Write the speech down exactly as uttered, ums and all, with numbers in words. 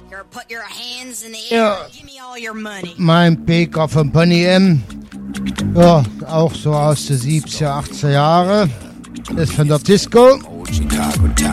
Ja, mein Picker von Pony M. Ja, auch so aus den siebziger, achtziger Jahre. Ist von der Disco.